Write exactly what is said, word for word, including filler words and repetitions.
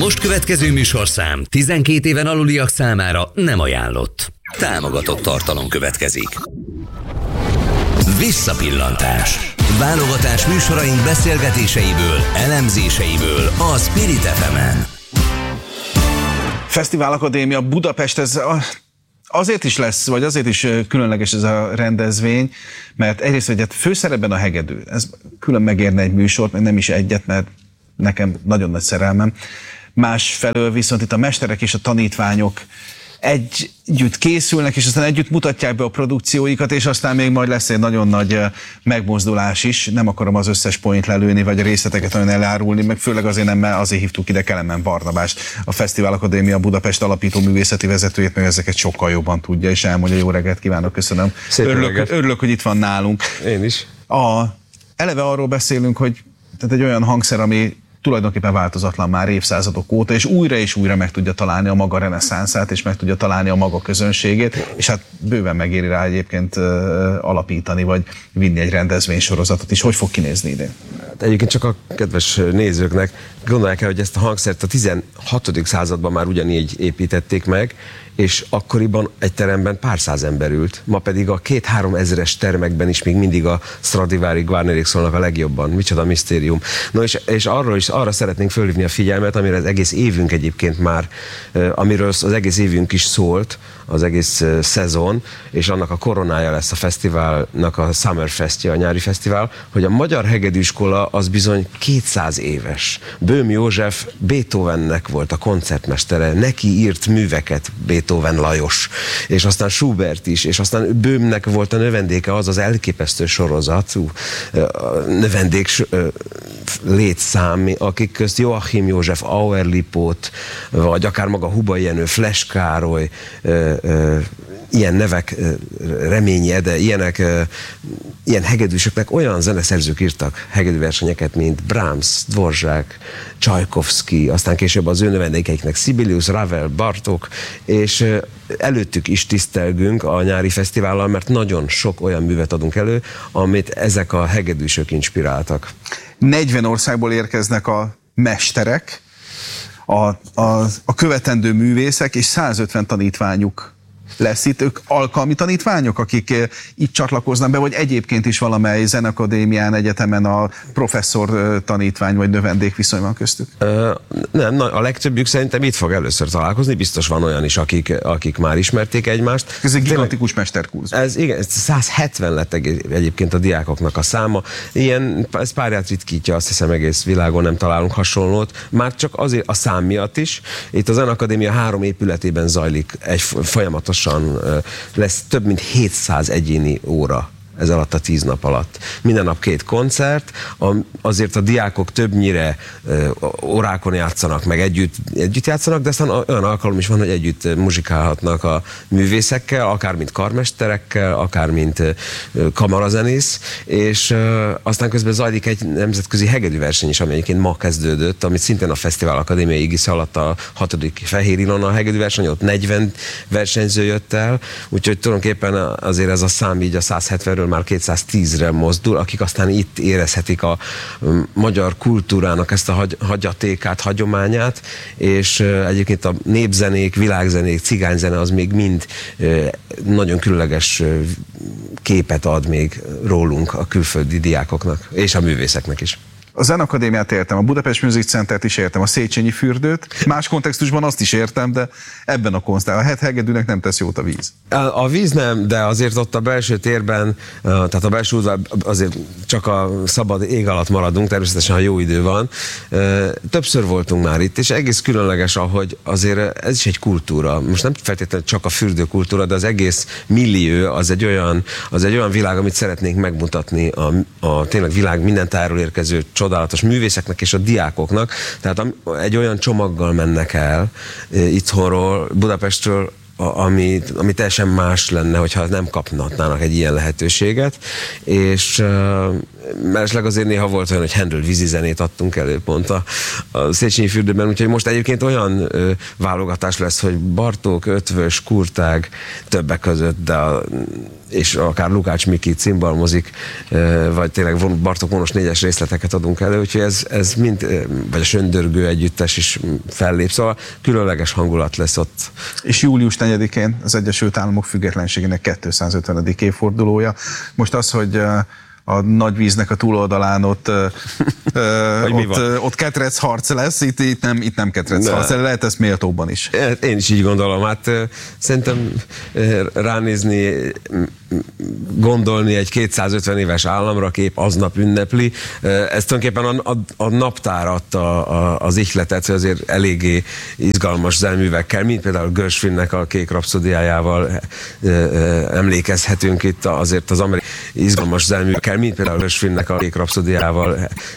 most következő műsorszám tizenkét éven aluliak számára nem ajánlott. Támogatott tartalom következik. Visszapillantás. Válogatás műsoraink beszélgetéseiből, elemzéseiből a Spirit ef emen. Fesztivál Akadémia Budapest, ez a, azért is lesz, vagy azért is különleges ez a rendezvény, mert egyrészt, hogy hát főszerepben a hegedű. Ez külön megérne egy műsort, meg nem is egyet, mert nekem nagyon nagy szerelmem. Másfelől viszont itt a mesterek és a tanítványok együtt készülnek, és aztán együtt mutatják be a produkcióikat, és aztán még majd lesz egy nagyon nagy megmozdulás is. Nem akarom az összes point lelőni, vagy a részleteket nagyon elárulni, meg főleg azért nem, mert azért hívtuk ide Kelemen Barnabást, a Fesztivál Akadémia Budapest alapító művészeti vezetőjét, meg ezeket sokkal jobban tudja, és elmondja. Jó reggelt kívánok, köszönöm. Örülök, örülök, hogy itt van nálunk. Én is. A, eleve arról beszélünk, hogy tehát egy olyan hangszer, ami tulajdonképpen változatlan már évszázadok óta, és újra és újra meg tudja találni a maga reneszánszát, és meg tudja találni a maga közönségét, és hát bőven megéri rá egyébként uh, alapítani, vagy vinni egy rendezvénysorozatot is. Hogy fog kinézni idén? Hát egyébként csak a kedves nézőknek gondolják el, hogy ezt a hangszert a tizenhatodik században már ugyanígy építették meg, és akkoriban egy teremben pár száz ember ült. Ma pedig a két-három ezeres termekben is még mindig a Stradivari, Guarnerius szólnak a legjobban. Micsoda misztérium. No és, és arról is, arra szeretnénk fölhívni a figyelmet, amire az egész évünk egyébként már, amiről az egész évünk is szólt, az egész szezon, és annak a koronája lesz a fesztiválnak, a Summer Festje, a nyári fesztivál, hogy a Magyar Hegedűskola az bizony kétszáz éves. Böhm József Beethovennek volt a koncertmestere, neki írt műveket Beethoven Lajos, és aztán Schubert is, és aztán Böhmnek volt a növendéke, az az elképesztő sorozat, növendék létszám, akik közt Joachim József, Auer Lipót, vagy akár maga Hubai Jenő, Fles Károly, ilyen nevek, Reményi Ede, ilyenek, ilyen hegedűsöknek olyan zeneszerzők írtak hegedűversenyeket, mint Brahms, Dvorak, Csajkovszky, aztán később az ő növendékeiknek Sibelius, Ravel, Bartók, és előttük is tisztelgünk a nyári fesztivállal, mert nagyon sok olyan művet adunk elő, amit ezek a hegedűsök inspiráltak. negyven országból érkeznek a mesterek, a, a, a követendő művészek, és százötven tanítványuk lesz itt. Ők alkalmi tanítványok, akik itt csatlakoznak be, vagy egyébként is valamely zenakadémián, egyetemen a professzor tanítvány vagy növendék viszonyban köztük? Ö, nem, na, a legtöbbjük szerintem itt fog először találkozni, biztos van olyan is, akik, akik már ismerték egymást. Ez egy gigantikus mesterkurzus. Ez igen, száz hetven lett egyébként a diákoknak a száma. Ilyen, ez párját ritkítja, azt hiszem egész világon nem találunk hasonlót. Már csak azért a szám miatt is. Itt a Zenakadémia három épületében zajlik egy folyamatos lesz több mint hétszáz egyéni óra ez alatt a tíz nap alatt. Minden nap két koncert, azért a diákok többnyire órákon játszanak, meg együtt, együtt játszanak, de aztán olyan alkalom is van, hogy együtt muzsikálhatnak a művészekkel, akár mint karmesterekkel, akár mint kamarazenész, és aztán közben zajlik egy nemzetközi hegedűverseny is, ami egyébként ma kezdődött, amit szintén a Fesztivál Akadémia égisze alatt a hatodik Fehér Ilona hegedűverseny, ott negyven versenyző jött el, úgyhogy tulajdonképpen azért ez a szám így a száz hetvenről már kétszáztízre mozdul, akik aztán itt érezhetik a magyar kultúrának ezt a hagy, hagyatékát, hagyományát, és egyébként a népzenék, világzenék, cigányzene az még mind nagyon különleges képet ad még rólunk a külföldi diákoknak, és a művészeknek is. A Zenakadémiát értem, a Budapest Music Centert is értem, a Széchenyi fürdőt, más kontextusban azt is értem, de ebben a konsztál, a het hegedűnek nem tesz jót a víz. A, a víz nem, de azért ott a belső térben, tehát a belső udvar azért csak a szabad ég alatt maradunk, természetesen ha jó idő van. Többször voltunk már itt, és egész különleges, ahogy azért ez is egy kultúra. Most nem feltétlenül csak a fürdőkultúra, de az egész millió az egy olyan, az egy olyan világ, amit szeretnénk megmutatni a, a tényleg világ minden tájáról érkező csodálatos művészeknek és a diákoknak, tehát egy olyan csomaggal mennek el itthonról, Budapestről, ami, ami teljesen más lenne, hogyha nem kapnának egy ilyen lehetőséget, és, mellesleg azért néha volt olyan, hogy Handel vízizenét adtunk elő pont a, a Széchenyi fürdőben, úgyhogy most egyébként olyan ö, válogatás lesz, hogy Bartók, Ötvös, Kurtág többek között, de a, és akár Lukács Miki cimbalmozik, ö, vagy tényleg Bartók vonos négyes részleteket adunk elő, úgyhogy ez, ez mind, ö, vagy a Söndörgő együttes is fellép, szóval különleges hangulat lesz ott. És július negyedikén az Egyesült Államok függetlenségének kétszázötvenedik évfordulója. Most az, hogy a nagy víznek a túloldalán ott, ott, ott ketrec harc lesz, itt, itt nem, itt nem ketrec harc, lehet ezt méltóbban is. Én is így gondolom, hát szerintem ránézni, gondolni egy kétszázötven éves államra, kép aznap ünnepli. Ez tulajdonképpen a, a, a naptár adta a, az ihletet, hogy azért eléggé izgalmas zenművekkel, mint például Gershwinnek a Kék rapszódiájával emlékezhetünk itt azért az amerikai izgalmas zenművekkel, mint például Gershwinnek a Kék rapszódiával